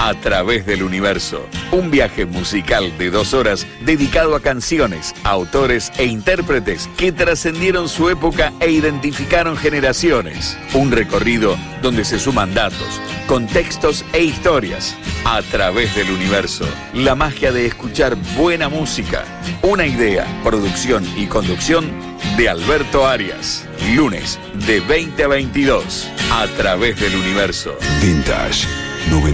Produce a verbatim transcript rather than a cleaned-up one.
A través del universo. Un viaje musical de dos horas dedicado a canciones, autores e intérpretes que trascendieron su época e identificaron generaciones. Un recorrido donde se suman datos, contextos e historias. A través del universo. La magia de escuchar buena música. Una idea, producción y conducción de Alberto Arias. Lunes de veinte a veintidós. A través del universo. Vintage noventa.